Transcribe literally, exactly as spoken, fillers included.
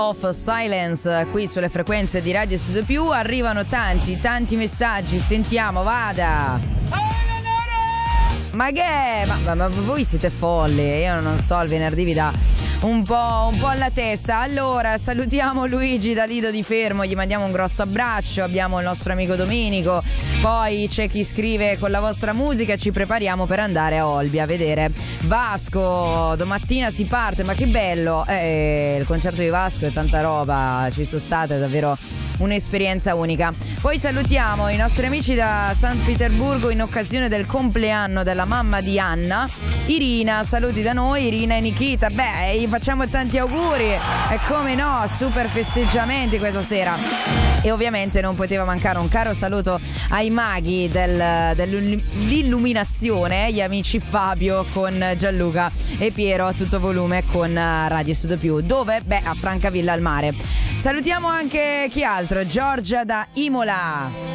of Silence qui sulle frequenze di Radio Studio Più. Arrivano tanti, tanti messaggi. Sentiamo, vada. Ma che? Ma, ma, ma voi siete folli. Io non so, il venerdì vi dà un po', un po' alla testa. Allora, salutiamo Luigi da Lido di Fermo, gli mandiamo un grosso abbraccio. Abbiamo il nostro amico Domenico. Poi c'è chi scrive: con la vostra musica ci prepariamo per andare a Olbia a vedere Vasco. Domattina si parte, ma che bello. Eh, il concerto di Vasco è tanta roba. Ci sono state davvero un'esperienza unica. Poi salutiamo i nostri amici da San Pietroburgo in occasione del compleanno della mamma di Anna, Irina. Saluti da noi, Irina e Nikita. Beh, gli facciamo tanti auguri e come no, super festeggiamenti questa sera. E ovviamente non poteva mancare un caro saluto ai maghi del, dell'illuminazione, gli amici Fabio con Gianluca e Piero a tutto volume con Radio Studio Più. Dove? Beh, a Francavilla al mare. Salutiamo anche chi altro? Giorgia da Imola.